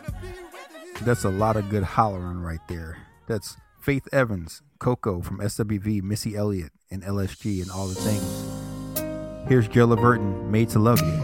That's a lot of good hollering right there. That's Faith Evans, Coco from SWV, Missy Elliott, and LSG, and all the things. Here's Gil Everton, Made to Love You.